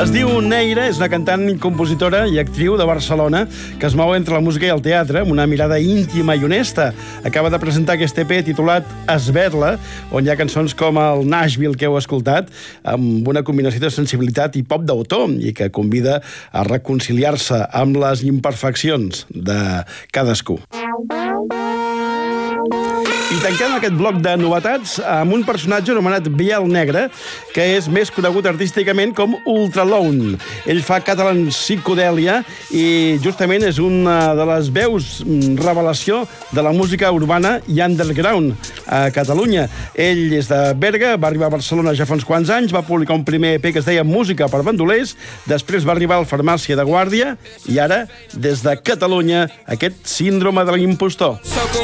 Es diu Neira, és una cantant, compositora i actriu de Barcelona que es mou entre la música i el teatre amb una mirada íntima i honesta. Acaba de presentar aquest EP titulat Esberla, on hi ha cançons com el Nashville que heu escoltat, amb una combinació de sensibilitat i pop d'autor i que convida a reconciliar-se amb les imperfeccions de cadascú. I tanquem aquest bloc de novetats amb un personatge anomenat Biel Negre, que és més conegut artísticament com Ultralone. Ell fa Catalan Psicodèlia i justament és una de les veus revelació de la música urbana i underground a Catalunya. Ell és de Berga, va arribar a Barcelona ja fa uns quants anys, va publicar un primer EP que es deia Música per bandolers, després va arribar al Farmàcia de Guàrdia i ara, des de Catalunya, aquest síndrome de l'impostor.